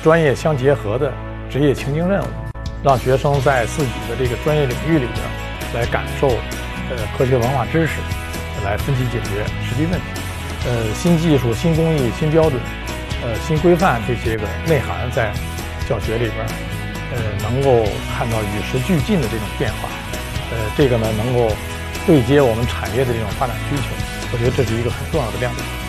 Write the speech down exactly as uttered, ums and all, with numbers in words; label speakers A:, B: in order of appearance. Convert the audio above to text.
A: 专业相结合的职业情境任务，让学生在自己的这个专业领域里边来感受呃科学文化知识，来分析解决实际问题。呃，新技术、新工艺、新标准、呃新规范这些个内涵在教学里边，呃能够看到与时俱进的这种变化。呃，这个呢能够对接我们产业的这种发展需求，我觉得这是一个很重要的亮点。